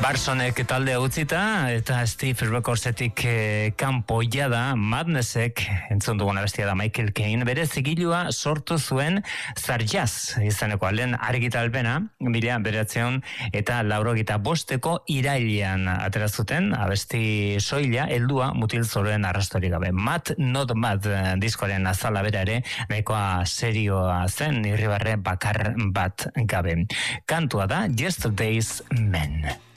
Barsonek taldea utzita eta Steve Recordsetik kanpoia da Madnessek entzun dugun abestia da Michael Caine bere zigilua sortu zuen Zarjaz izeneko lehen argitalpena 1995 eta 85 irailean atera zuten abesti soila heldua mutil zoroen arrastorik gabe. Mad Not Mad diskoaren azala bera ere nahikoa serioa zen irribarre bakar bat gabe. Kantua da Yesterday's Men.